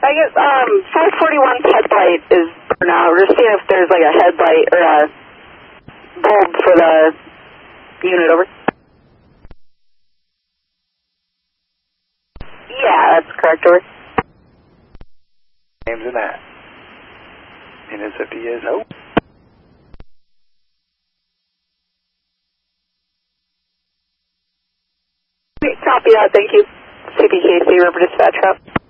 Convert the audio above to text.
I guess 541's headlight is burnt out. We're just seeing if there's like a headlight or a bulb for the unit, over. Yeah, that's correct, over. Names in that. Unit 50 is no. Copy that, thank you. CPKC, River Dispatch Route.